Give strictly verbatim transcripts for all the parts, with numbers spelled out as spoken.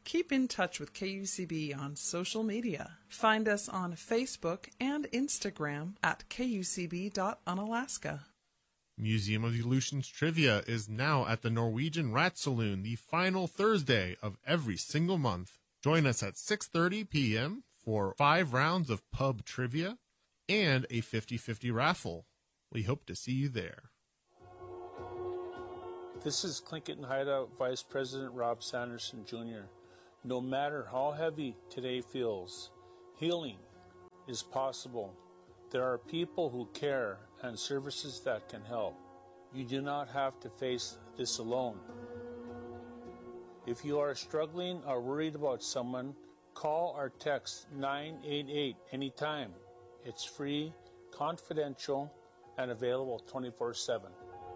Keep in touch with K U C B on social media. Find us on Facebook and Instagram at K U C B dot Unalaska. Museum of Illusions Trivia is now at the Norwegian Rat Saloon the final Thursday of every single month. Join us at six thirty p.m. for five rounds of pub trivia and a fifty-fifty raffle. We hope to see you there. This is Clinton Hideout Vice President Rob Sanderson, Junior No matter how heavy today feels, healing is possible. There are people who care and services that can help. You do not have to face this alone. If you are struggling or worried about someone, call or text nine eight eight anytime. It's free, confidential, and available twenty-four seven.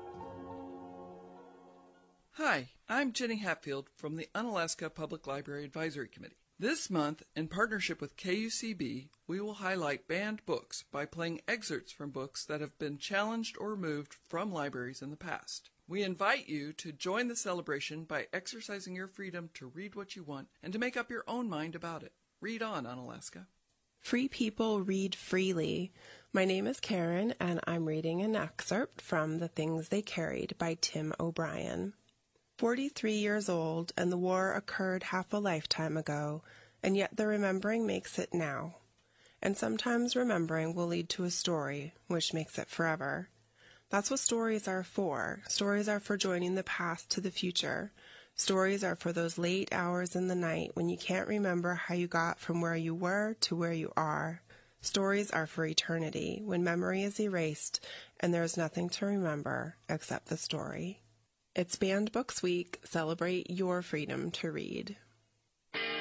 Hi, I'm Jenny Hatfield from the Unalaska Public Library Advisory Committee. This month, in partnership with K U C B, we will highlight banned books by playing excerpts from books that have been challenged or removed from libraries in the past. We invite you to join the celebration by exercising your freedom to read what you want and to make up your own mind about it. Read on, Unalaska. Free people read freely. My name is Karen, and I'm reading an excerpt from The Things They Carried by Tim O'Brien. Forty-three years old, and the war occurred half a lifetime ago, and yet the remembering makes it now. And sometimes remembering will lead to a story, which makes it forever. That's what stories are for. Stories are for joining the past to the future. Stories are for those late hours in the night when you can't remember how you got from where you were to where you are. Stories are for eternity, when memory is erased and there is nothing to remember except the story. It's Banned Books Week. Celebrate your freedom to read.